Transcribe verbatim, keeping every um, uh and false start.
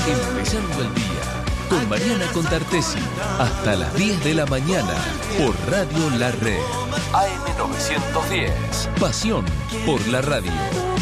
Empezando el día con Mariana Contartesi hasta las diez de la mañana por Radio La Red. A M novecientos diez. Pasión por la radio.